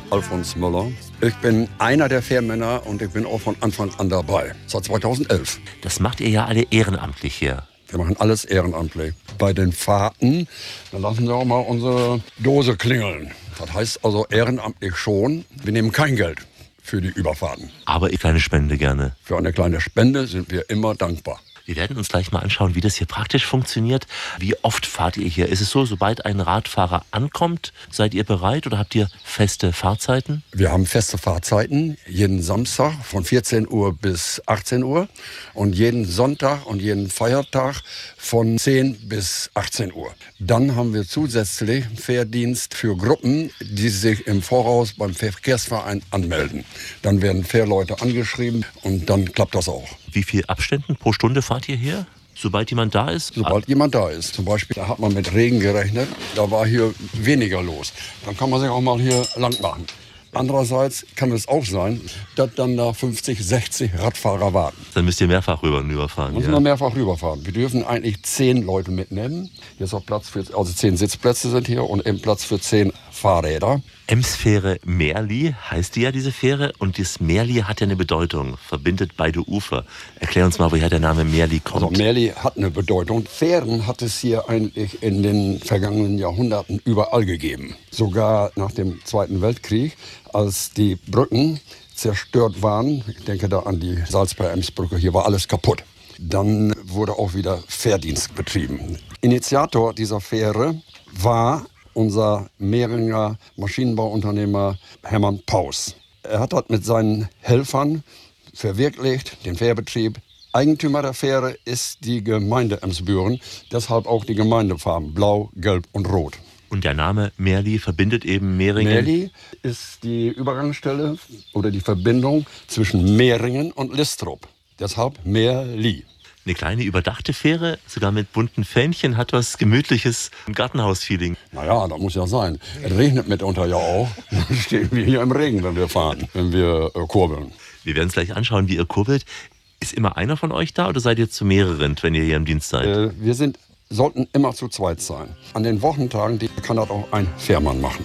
Alfons Müller. Ich bin einer der Fährmänner und ich bin auch von Anfang an dabei, seit 2011. Das macht ihr ja alle ehrenamtlich hier. Wir machen alles ehrenamtlich. Bei den Fahrten, dann lassen wir auch mal unsere Dose klingeln. Das heißt also ehrenamtlich schon, wir nehmen kein Geld für die Überfahrten. Aber eine kleine Spende gerne. Für eine kleine Spende sind wir immer dankbar. Wir werden uns gleich mal anschauen, wie das hier praktisch funktioniert. Wie oft fahrt ihr hier? Ist es so, sobald ein Radfahrer ankommt, seid ihr bereit oder habt ihr feste Fahrzeiten? Wir haben feste Fahrzeiten, jeden Samstag von 14 Uhr bis 18 Uhr und jeden Sonntag und jeden Feiertag von 10 bis 18 Uhr. Dann haben wir zusätzlich Fährdienst für Gruppen, die sich im Voraus beim Verkehrsverein anmelden. Dann werden Fährleute angeschrieben und dann klappt das auch. Wie viel Abständen pro Stunde fahrt ihr hier? Sobald jemand da ist? Sobald jemand da ist. Zum Beispiel, da hat man mit Regen gerechnet, da war hier weniger los. Dann kann man sich auch mal hier lang machen. Andererseits kann es auch sein, dass dann da 50, 60 Radfahrer warten. Dann müsst ihr mehrfach rüberfahren. Müssen wir mehrfach rüberfahren. Wir dürfen eigentlich 10 Leute mitnehmen. Hier ist auch Platz für, also 10 Sitzplätze sind hier und eben Platz für 10 Fahrräder. Emsfähre Merli heißt die ja, diese Fähre. Und das Merli hat ja eine Bedeutung, verbindet beide Ufer. Erklär uns mal, woher der Name Merli kommt. Also Merli hat eine Bedeutung. Fähren hat es hier eigentlich in den vergangenen Jahrhunderten überall gegeben. Sogar nach dem Zweiten Weltkrieg, als die Brücken zerstört waren. Ich denke da an die Salzburg-Ems-Brücke, hier war alles kaputt. Dann wurde auch wieder Fährdienst betrieben. Initiator dieser Fähre war unser Mehringer Maschinenbauunternehmer Hermann Paus. Er hat das mit seinen Helfern verwirklicht, den Fährbetrieb. Eigentümer der Fähre ist die Gemeinde Emsbüren, deshalb auch die Gemeindefarben Blau, Gelb und Rot. Und der Name Merli verbindet eben Mehringen? Merli ist die Übergangsstelle oder die Verbindung zwischen Mehringen und Listrup. Deshalb Merli. Eine kleine überdachte Fähre, sogar mit bunten Fähnchen, hat was Gemütliches, ein Gartenhaus-Feeling. Naja, das muss ja sein. Es regnet mitunter ja auch. Dann stehen wir hier im Regen, wenn wir fahren, wenn wir kurbeln. Wir werden uns gleich anschauen, wie ihr kurbelt. Ist immer einer von euch da oder seid ihr zu mehreren, wenn ihr hier im Dienst seid? Wir sollten immer zu zweit sein. An den Wochentagen kann das auch ein Fährmann machen.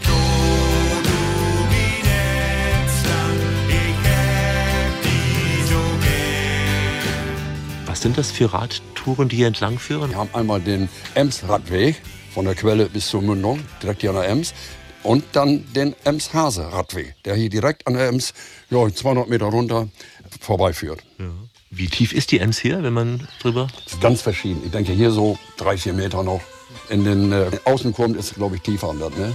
Was sind das für Radtouren, die hier entlang führen? Wir haben einmal den Ems-Radweg von der Quelle bis zur Mündung, direkt hier an der Ems. Und dann den Ems-Hase-Radweg, der hier direkt an der Ems 200 Meter runter vorbeiführt. Ja. Wie tief ist die Ems hier, wenn man drüber? Das ist ganz verschieden. Ich denke hier so 3-4 Meter noch. In den Außenkurven ist es, glaube ich, tiefer an das, ne?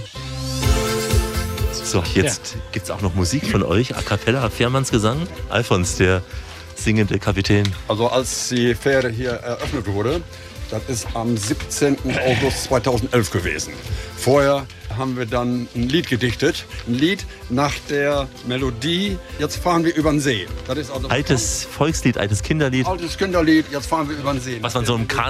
So, jetzt gibt's auch noch Musik von euch, A Cappella, Fährmannsgesang. Alfons, der singende Kapitän. Also als die Fähre hier eröffnet wurde, das ist am 17. August 2011 gewesen. Vorher haben wir dann ein Lied gedichtet. Ein Lied nach der Melodie, jetzt fahren wir über den See. Das ist also altes Volkslied, altes Kinderlied. Altes Kinderlied, jetzt fahren wir über den See. Was man so im